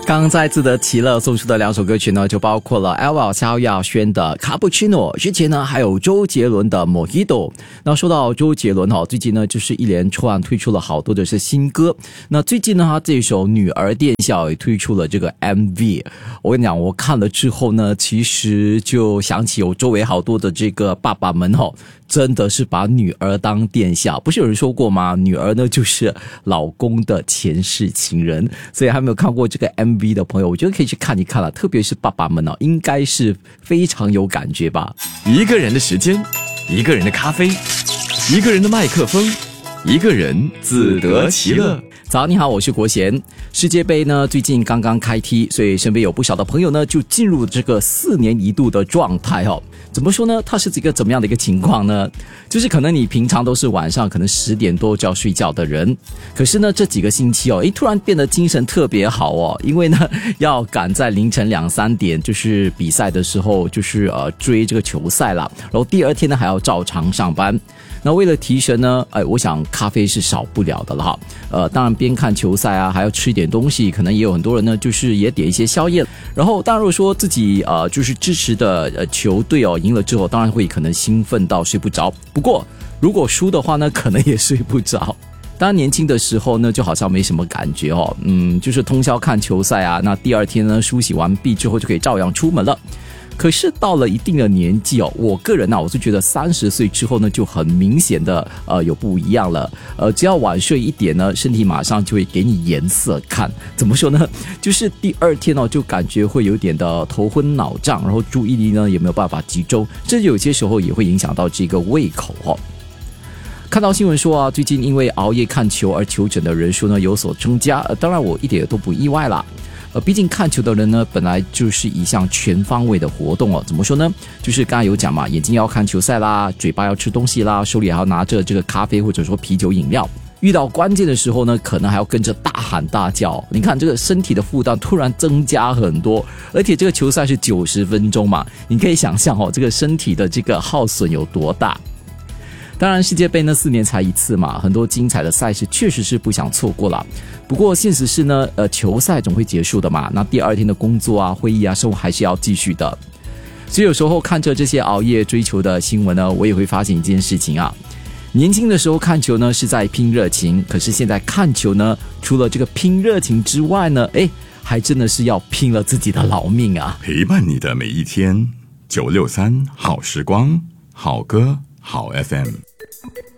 刚在自得其乐送出的2首歌曲呢，就包括了 Elva 萧亚轩的 Cappuccino， 之前呢还有周杰伦的 Mojito。 那说到周杰伦最近呢就是一连串推出了好多的是新歌。那最近呢他这首女儿殿下也推出了这个 MV。 我跟你讲，我看了之后呢，其实就想起有周围好多的这个爸爸们真的是把女儿当殿下。不是有人说过吗？女儿呢就是老公的前世情人。所以还没有看过这个 MV 的朋友，我觉得可以去看一看了，特别是爸爸们应该是非常有感觉吧。 一个人的时间，一个人的咖啡，一个人的麦克风，一个人自得其乐。 早，你好，我是国贤。世界杯呢最近刚刚开踢，所以身边有不少的朋友呢就进入这个4年一度的状态怎么说呢？它是一个怎么样的一个情况呢？就是可能你平常都是晚上可能10点多就要睡觉的人，可是呢这几个星期突然变得精神特别好因为呢要赶在凌晨2、3点就是比赛的时候就是追这个球赛啦，然后第二天呢还要照常上班。那为了提神呢，我想咖啡是少不了的了当然边看球赛还要吃一点东西，可能也有很多人呢就是也点一些宵夜。然后当然如果说自己就是支持的球队赢了之后，当然会可能兴奋到睡不着。不过如果输的话呢，可能也睡不着。当然年轻的时候呢就好像没什么感觉就是通宵看球赛那第二天呢梳洗完毕之后就可以照样出门了。可是到了一定的年纪我个人我是觉得30岁之后呢就很明显的有不一样了。只要晚睡一点呢，身体马上就会给你颜色看。怎么说呢？就是第二天就感觉会有点的头昏脑胀，然后注意力呢也没有办法集中，这有些时候也会影响到这个胃口看到新闻说最近因为熬夜看球而求诊的人数呢有所增加，当然我一点都不意外啦。毕竟看球的人呢本来就是一项全方位的活动怎么说呢？就是刚才有讲嘛，眼睛要看球赛啦，嘴巴要吃东西啦，手里还要拿着这个咖啡或者说啤酒饮料。遇到关键的时候呢，可能还要跟着大喊大叫。你看这个身体的负担突然增加很多，而且这个球赛是90分钟嘛，你可以想象这个身体的这个耗损有多大。当然世界杯呢4年才一次嘛，很多精彩的赛事确实是不想错过了。不过现实是呢球赛总会结束的嘛，那第二天的工作会议生活还是要继续的。所以有时候看着这些熬夜追求的新闻呢，我也会发现一件事情年轻的时候看球呢是在拼热情，可是现在看球呢除了这个拼热情之外呢还真的是要拼了自己的老命陪伴你的每一天，963好时光，好歌好 FM。